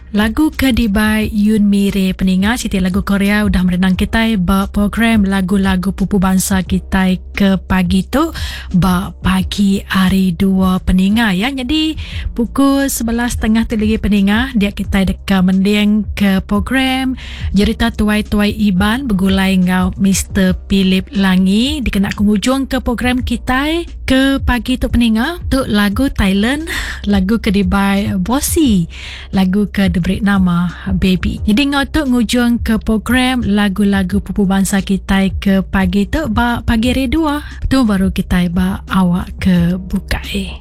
Lagu Kedibai Yun Mire peningat Siti lagu Korea udah merenang kita program lagu-lagu pupu bangsa kita ke pagi tu pagi hari 2 peningat ya. Jadi pukul 11.30 tu lagi peningat dia kita dekat mending ke program cerita tuai-tuai Iban bergulai ngau Mr. Philip Langi dikena penghujung ke program kita ke pagi tu peningat tu lagu Thailand, lagu Kedibai Bossy, lagu ke diberi nama Baby. Jadi ngotok ngujung ke program lagu-lagu pupu bangsa kita ke pagi tu pagi hari 2 tu baru kita awak ke buka